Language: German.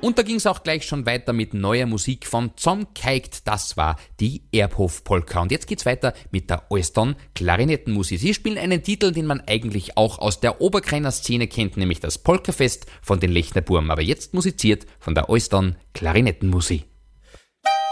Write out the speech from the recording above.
Und da ging es auch gleich schon weiter mit neuer Musik von Zom Keigt. Das war die Erbhof-Polka. Und jetzt geht's weiter mit der Oiston Klarinettenmusik. Sie spielen einen Titel, den man eigentlich auch aus der Oberkreiner Szene kennt, nämlich das Polkafest von den Lechner Burm. Aber jetzt musiziert von der Oiston Klarinettenmusik.